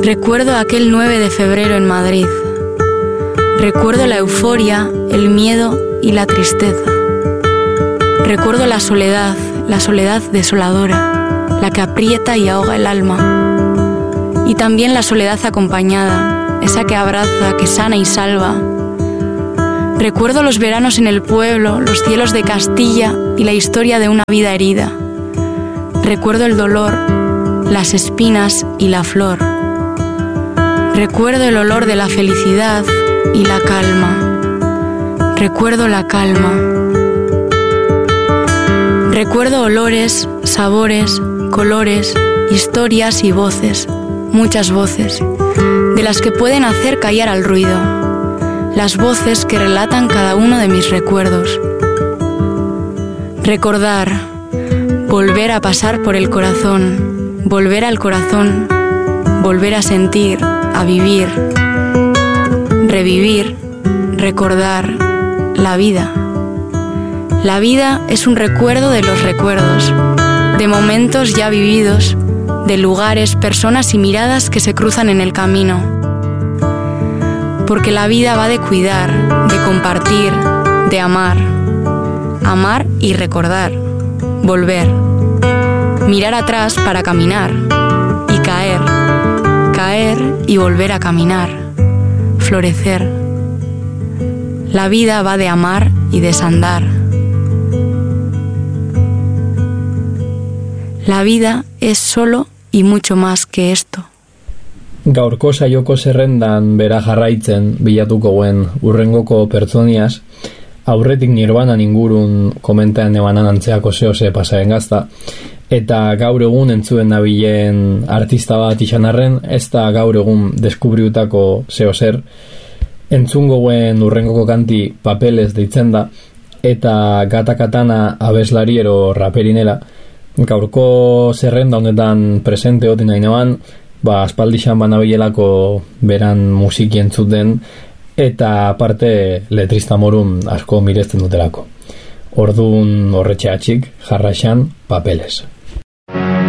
Recuerdo aquel 9 de febrero en Madrid. Recuerdo la euforia, el miedo y la tristeza. Recuerdo la soledad desoladora, la que aprieta y ahoga el alma. Y también la soledad acompañada, esa que abraza, que sana y salva. Recuerdo los veranos en el pueblo, los cielos de Castilla y la historia de una vida herida. Recuerdo el dolor, las espinas y la flor. Recuerdo el olor de la felicidad y la calma. Recuerdo la calma. Recuerdo olores, sabores, colores, historias y voces, muchas voces, de las que pueden hacer callar al ruido, las voces que relatan cada uno de mis recuerdos. Recordar, volver a pasar por el corazón, volver al corazón, volver a sentir, a vivir, revivir, recordar la vida. La vida es un recuerdo de los recuerdos, de momentos ya vividos, de lugares, personas y miradas que se cruzan en el camino. Porque la vida va de cuidar, de compartir, de amar. Amar y recordar, volver. Mirar atrás para caminar y caer. Caer y volver a caminar. Florecer. La vida va de amar y desandar. La vida es solo y mucho más que esto. Gaurko saioko zerrendan bera jarraitzen bilatuko guen urrengoko pertsoniaz, aurretik Nirvanan ingurun komentean ebanan antzeako zehose pasaren gazta, eta gaur egun entzuen nabilen artista bat izan arren, ez da gaur egun deskubriutako zehozer, entzungo guen urrengoko kanti Papeles deitzen da, eta Gata Katana abeslari ero raperinela. Gaurko zerrenda honetan presente hotin nahinean, aspaldixan banabilelako beran musiki entzuten, eta aparte letrista morun asko miresten dutelako. Ordun horretxe atxik, jarraixan Papeles.